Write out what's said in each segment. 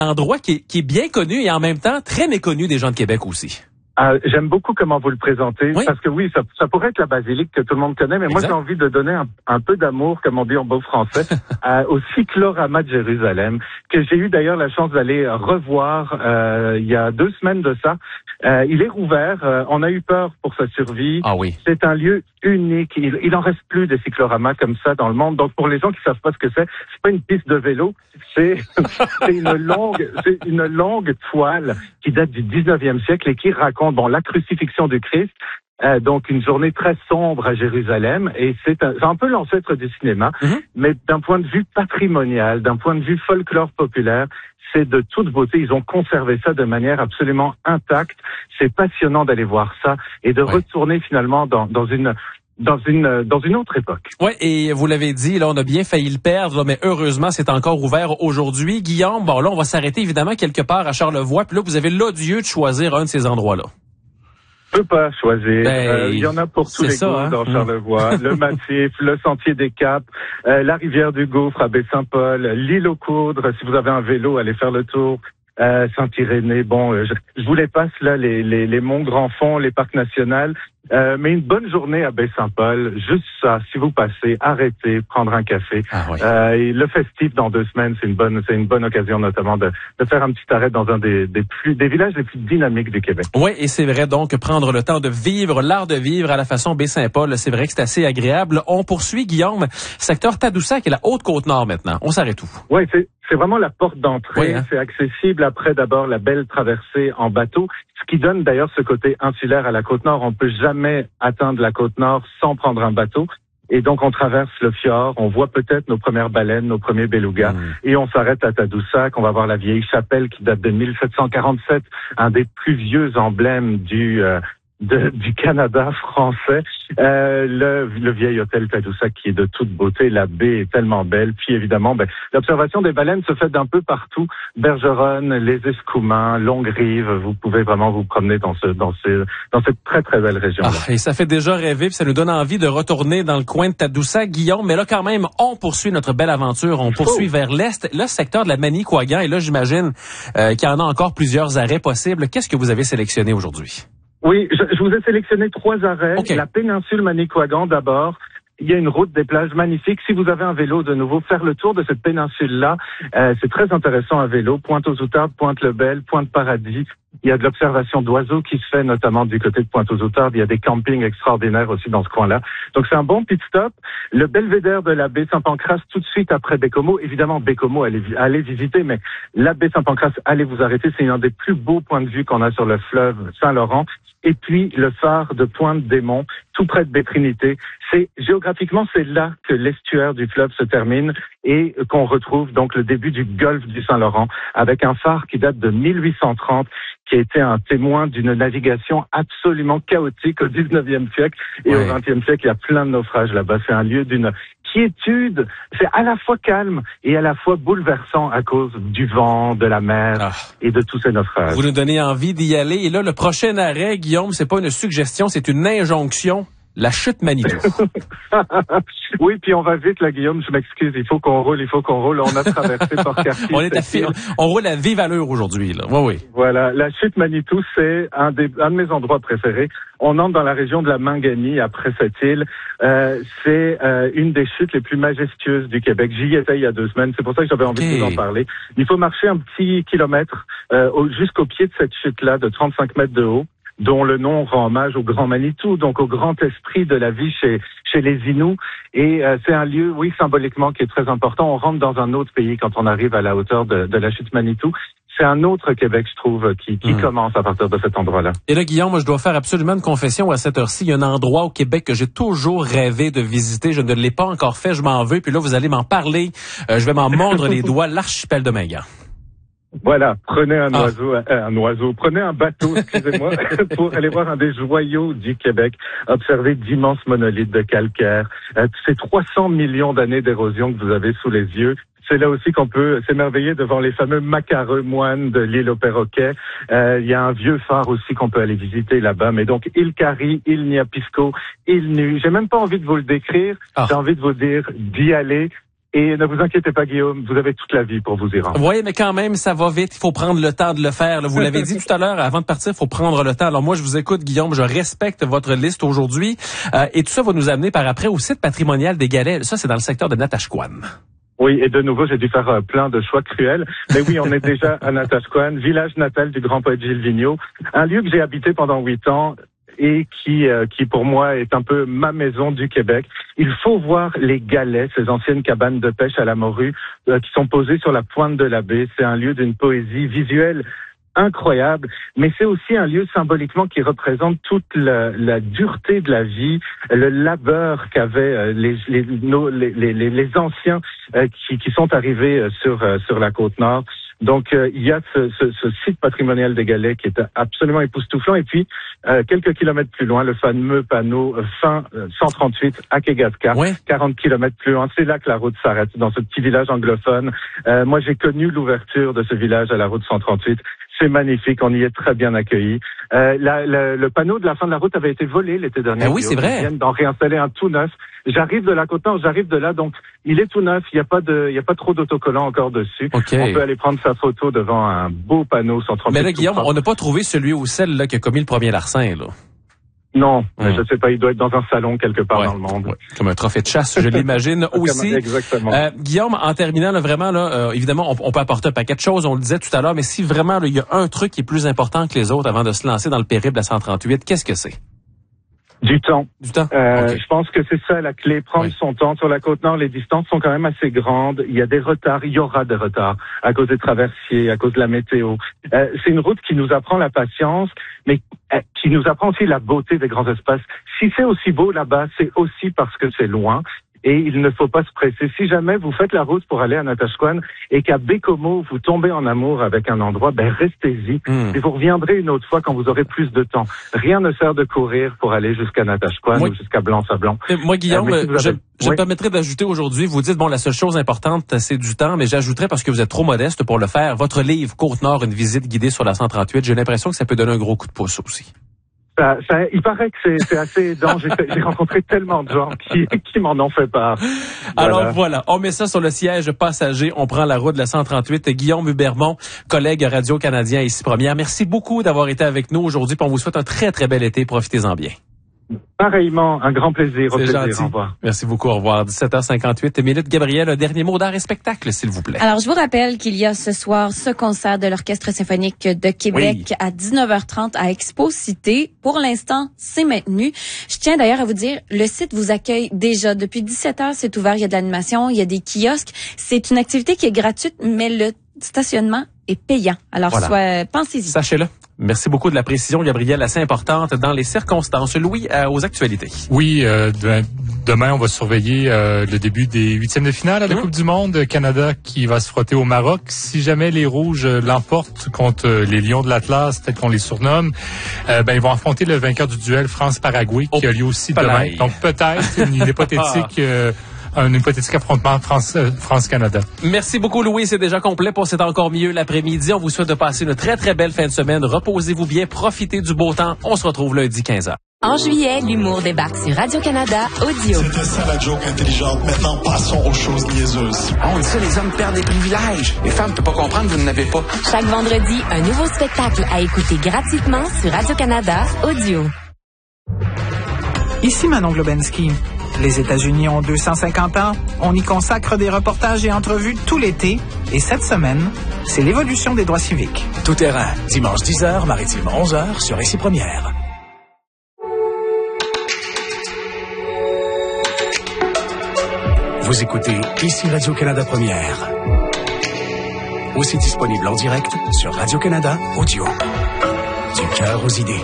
endroit qui est bien connu et en même temps très méconnu des gens de Québec aussi. J'aime beaucoup comment vous le présentez, oui. Parce que oui, ça pourrait être la basilique que tout le monde connaît, mais exact. Moi j'ai envie de donner un peu d'amour, comme on dit en beau français, au cyclorama de Jérusalem, que j'ai eu d'ailleurs la chance d'aller revoir il y a 2 semaines de ça. Il est rouvert, on a eu peur pour sa survie. Ah oui. C'est un lieu unique, il en reste plus des cycloramas comme ça dans le monde. Donc pour les gens qui savent pas ce que c'est pas une piste de vélo, c'est une longue toile qui date du 19e siècle et qui raconte la crucifixion du Christ, donc une journée très sombre à Jérusalem, et c'est un peu l'ancêtre du cinéma, mais d'un point de vue patrimonial, d'un point de vue folklore populaire, c'est de toute beauté. Ils ont conservé ça de manière absolument intacte. C'est passionnant d'aller voir ça et de retourner finalement dans une autre époque. Ouais, et vous l'avez dit, là, on a bien failli le perdre, là, mais heureusement, c'est encore ouvert aujourd'hui. Guillaume, là, on va s'arrêter évidemment quelque part à Charlevoix, puis là, vous avez l'odieux de choisir un de ces endroits-là. Je peux pas choisir. Il y en a pour tous les goûts dans Charlevoix. Le Massif, le Sentier des Caps, la rivière du Gouffre à Baie-Saint-Paul, l'île aux Coudres. Si vous avez un vélo, allez faire le tour. Saint-Irénée, je vous les passe là, les monts Grand-Fond, les parcs nationaux, mais une bonne journée à Baie-Saint-Paul, juste ça, si vous passez, arrêtez, prendre un café. Et le festif dans 2 semaines, c'est une bonne occasion notamment de faire un petit arrêt dans un des villages les plus dynamiques du Québec. Oui, et c'est vrai donc prendre le temps de vivre, l'art de vivre à la façon Baie-Saint-Paul, c'est vrai que c'est assez agréable. On poursuit, Guillaume, secteur Tadoussac et la Haute-Côte-Nord maintenant. On s'arrête où? Oui, c'est vraiment la porte d'entrée. Oui, hein? C'est accessible après d'abord la belle traversée en bateau, ce qui donne d'ailleurs ce côté insulaire à la Côte-Nord. On peut jamais atteindre la Côte-Nord sans prendre un bateau. Et donc, on traverse le fjord, on voit peut-être nos premières baleines, nos premiers belugas, et on s'arrête à Tadoussac. On va voir la vieille chapelle qui date de 1747, un des plus vieux emblèmes du Canada français, le vieil hôtel Tadoussac qui est de toute beauté, la baie est tellement belle, puis évidemment, l'observation des baleines se fait d'un peu partout, Bergeronne, les Escoumins, Longue-Rive, vous pouvez vraiment vous promener dans cette très très belle région. Et ça fait déjà rêver, puis ça nous donne envie de retourner dans le coin de Tadoussac, Guillaume, mais là quand même, on poursuit notre belle aventure, on poursuit vers l'est, le secteur de la Manicouagan, et là j'imagine qu'il y en a encore plusieurs arrêts possibles. Qu'est-ce que vous avez sélectionné aujourd'hui? Oui, je vous ai sélectionné 3 arrêts. Okay. La péninsule Manicouagan d'abord. Il y a une route des plages magnifique. Si vous avez un vélo, de nouveau, faire le tour de cette péninsule-là, c'est très intéressant à vélo. Pointe-aux-Outardes, Pointe-le-Bel, Pointe-Paradis. Il y a de l'observation d'oiseaux qui se fait notamment du côté de Pointe-aux-Outardes. Il y a des campings extraordinaires aussi dans ce coin-là. Donc c'est un bon pit stop. Le belvédère de la baie Saint-Pancras tout de suite après Baie-Comeau. Évidemment, Baie-Comeau, allez visiter, mais la baie Saint-Pancras, allez vous arrêter. C'est un des plus beaux points de vue qu'on a sur le fleuve Saint-Laurent. Et puis le phare de Pointe-des-Monts, tout près de Baie-Trinité. Géographiquement, c'est là que l'estuaire du fleuve se termine et qu'on retrouve donc le début du golfe du Saint-Laurent avec un phare qui date de 1830, qui a été un témoin d'une navigation absolument chaotique au 19e siècle. Et au 20e siècle, il y a plein de naufrages là-bas. C'est un lieu d'une quiétude. C'est à la fois calme et à la fois bouleversant à cause du vent, de la mer et de tous ces naufrages. Vous nous donnez envie d'y aller. Et là, le prochain arrêt, Guillaume, c'est pas une suggestion, c'est une injonction. La chute Manitou. Oui, puis on va vite là, Guillaume, je m'excuse, il faut qu'on roule. On a traversé Port-Cartier. On roule à vive allure aujourd'hui, là. Oui. Voilà, la chute Manitou, c'est un de mes endroits préférés. On entre dans la région de la Mangani, après cette île. C'est une des chutes les plus majestueuses du Québec. J'y étais il y a 2 semaines, c'est pour ça que j'avais envie de vous en parler. Il faut marcher un petit kilomètre jusqu'au pied de cette chute-là, de 35 mètres de haut, dont le nom rend hommage au Grand Manitou, donc au grand esprit de la vie chez les Inuits. Et c'est un lieu, oui, symboliquement, qui est très important. On rentre dans un autre pays quand on arrive à la hauteur de la chute Manitou. C'est un autre Québec, je trouve, qui commence à partir de cet endroit-là. Et là, Guillaume, moi, je dois faire absolument une confession à cette heure-ci. Il y a un endroit au Québec que j'ai toujours rêvé de visiter. Je ne l'ai pas encore fait, je m'en veux. Puis là, vous allez m'en parler. Je vais m'en mordre les doigts. L'archipel de Mingan. Voilà, prenez prenez un bateau, excusez-moi, pour aller voir un des joyaux du Québec, observer d'immenses monolithes de calcaire, ces 300 millions d'années d'érosion que vous avez sous les yeux. C'est là aussi qu'on peut s'émerveiller devant les fameux macareux moines de l'île aux Perroquets. Il y a un vieux phare aussi qu'on peut aller visiter là-bas. Mais donc, île Carrie, île Niapisco, île Nu. J'ai même pas envie de vous le décrire. J'ai envie de vous dire d'y aller. Et ne vous inquiétez pas, Guillaume, vous avez toute la vie pour vous y rendre. Oui, mais quand même, ça va vite. Il faut prendre le temps de le faire. Là. Vous l'avez dit tout à l'heure, avant de partir, il faut prendre le temps. Alors moi, je vous écoute, Guillaume, je respecte votre liste aujourd'hui. Et tout ça va nous amener par après au site patrimonial des Galets. Ça, c'est dans le secteur de Natashquan. Oui, et de nouveau, j'ai dû faire plein de choix cruels. Mais oui, on est déjà à Natashquan, village natal du grand poète Gilles Vigneault. Un lieu que j'ai habité pendant 8 ans. Et qui pour moi est un peu ma maison du Québec. Il faut voir les galets, ces anciennes cabanes de pêche à la morue qui sont posées sur la pointe de la baie. C'est un lieu d'une poésie visuelle incroyable, mais c'est aussi un lieu symboliquement qui représente toute la dureté de la vie, le labeur qu'avaient les anciens qui sont arrivés sur la côte nord. Donc il y a ce site patrimonial des Galets qui est absolument époustouflant, et puis quelques kilomètres plus loin, le fameux panneau fin 138 à Kegatka, 40 kilomètres plus loin, c'est là que la route s'arrête, dans ce petit village anglophone. Moi j'ai connu l'ouverture de ce village à la route 138. C'est magnifique, on y est très bien accueillis. Le panneau de la fin de la route avait été volé l'été dernier. Oui, c'est vrai. Ils viennent d'en réinstaller un tout neuf. J'arrive de la côte nord, j'arrive de là, donc il est tout neuf. Il y a pas trop d'autocollants encore dessus. Okay. On peut aller prendre sa photo devant un beau panneau 138. Mais là, Guillaume, on n'a pas trouvé celui ou celle là qui a commis le premier larcin, là. Non, mais je sais pas, il doit être dans un salon quelque part dans le monde. Ouais. Comme un trophée de chasse, je l'imagine aussi. Exactement. Guillaume, en terminant, là, vraiment, là, évidemment, on peut apporter un paquet de choses, on le disait tout à l'heure, mais si vraiment là, il y a un truc qui est plus important que les autres avant de se lancer dans le périple à 138, qu'est-ce que c'est? Du temps. Okay. Je pense que c'est ça la clé, prendre son temps. Sur la côte nord, les distances sont quand même assez grandes. Il y a des retards, il y aura des retards à cause des traversiers, à cause de la météo. C'est une route qui nous apprend la patience, mais qui nous apprend aussi la beauté des grands espaces. Si c'est aussi beau là-bas, c'est aussi parce que c'est loin. Et il ne faut pas se presser. Si jamais vous faites la route pour aller à Natashquan et qu'à Baie-Comeau, vous tombez en amour avec un endroit, restez-y. Et vous reviendrez une autre fois quand vous aurez plus de temps. Rien ne sert de courir pour aller jusqu'à Natashquan ou jusqu'à Blanc-Sablon. Moi, Guillaume, je me permettrais d'ajouter aujourd'hui, vous dites, la seule chose importante, c'est du temps, mais j'ajouterais, parce que vous êtes trop modeste pour le faire, votre livre, Côte-Nord, une visite guidée sur la 138, j'ai l'impression que ça peut donner un gros coup de pouce aussi. Il paraît que c'est assez aidant. J'ai rencontré tellement de gens qui m'en ont fait part. Alors voilà, on met ça sur le siège passager. On prend la route de la 138. Guillaume Hubermont, collègue Radio-Canadien ici Première. Merci beaucoup d'avoir été avec nous aujourd'hui. On vous souhaite un très, très bel été. Profitez-en bien. Pareillement, un grand plaisir. C'est gentil. Au revoir. Merci beaucoup. Au revoir. 17h58 minutes. Gabrielle, un dernier mot d'art et spectacle, s'il vous plaît. Alors, je vous rappelle qu'il y a ce soir ce concert de l'Orchestre symphonique de Québec à 19h30 à Expo Cité. Pour l'instant, c'est maintenu. Je tiens d'ailleurs à vous dire, le site vous accueille déjà. Depuis 17h, c'est ouvert. Il y a de l'animation, il y a des kiosques. C'est une activité qui est gratuite, mais le stationnement est payant. Alors, pensez-y. Sachez-le. Merci beaucoup de la précision, Gabrielle, assez importante dans les circonstances. Louis, aux actualités. Oui, demain, on va surveiller le début des huitièmes de finale à la Coupe du Monde. Canada qui va se frotter au Maroc. Si jamais les Rouges l'emportent contre les Lions de l'Atlas, peut-être qu'on les surnomme, ils vont affronter le vainqueur du duel France-Paraguay qui a lieu aussi demain. Donc peut-être une hypothétique... un hypothétique affrontement France-Canada. Merci beaucoup, Louis. C'est déjà complet pour C'est encore mieux l'après-midi. On vous souhaite de passer une très, très belle fin de semaine. Reposez-vous bien, profitez du beau temps. On se retrouve lundi 15h. En juillet, l'humour débarque sur Radio-Canada Audio. C'était ça la joke intelligente. Maintenant, passons aux choses niaiseuses. On dit ça, les hommes perdent des privilèges. Les femmes ne peuvent pas comprendre, vous n'avez pas. Chaque vendredi, un nouveau spectacle à écouter gratuitement sur Radio-Canada Audio. Ici Manon Globensky. Les États-Unis ont 250 ans. On y consacre des reportages et entrevues tout l'été. Et cette semaine, c'est l'évolution des droits civiques. Tout terrain, dimanche 10h, maritime 11h sur Ici Première. Vous écoutez Ici Radio-Canada Première. Aussi disponible en direct sur Radio-Canada Audio. Du cœur aux idées.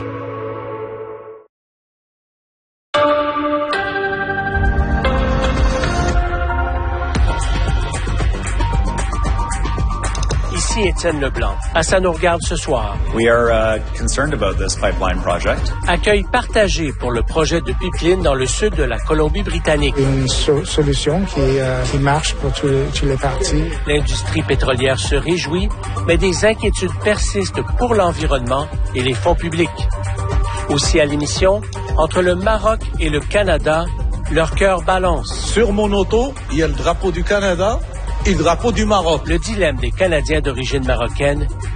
Ici Étienne Leblanc. À Ça nous regarde ce soir. We are concerned about this pipeline project. Accueil partagé pour le projet de pipeline dans le sud de la Colombie-Britannique. Une solution qui marche pour tous les partis. L'industrie pétrolière se réjouit, mais des inquiétudes persistent pour l'environnement et les fonds publics. Aussi à l'émission, entre le Maroc et le Canada, leur cœur balance. Sur mon auto, il y a le drapeau du Canada et le drapeau du Maroc. Le dilemme des Canadiens d'origine marocaine